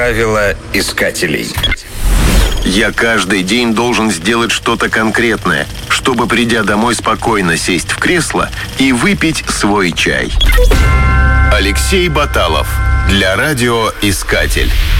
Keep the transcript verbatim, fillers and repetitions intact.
Правила искателей. Я каждый день должен сделать что-то конкретное, чтобы, придя домой, спокойно сесть в кресло и выпить свой чай. Алексей Баталов для радиоискатель.